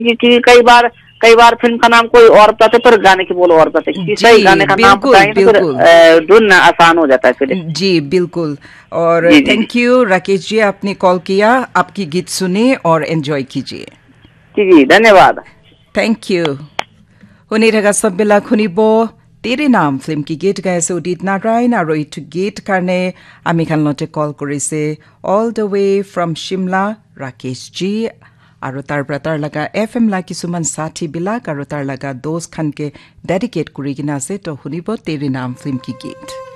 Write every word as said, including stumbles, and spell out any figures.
कि कई बार कई बार फिल्म का नाम कोई और बताते पर गाने की बोल और बताते, किसी गाने का नाम बताएं तो फिर ढूंढना आसान हो जाता है फिर। जी बिल्कुल। और थैंक यू राकेश जी, आपने कॉल किया, आपकी गीत सुने और एंजॉय कीजिए। जी जी धन्यवाद। Thank you. हुने रगा सब बेला खुनिबो तेरे नाम फिल्म की गीत गाइছে উদিত নাৰায়ণ আৰু এইটো গীত কাৰণে আমি খানলতে কল কৰিছে all the way from Shimla Rakesh G আৰু তাৰ পৰা তাৰ লগা এফ এম লা কিছুমান সাথী বিলাক আৰু তাৰ লগা দোষ খানকে ডেডিকেট কৰি কিনা আছে। তো শুনিব তেৰে নাম ফিল্ম কি গীত।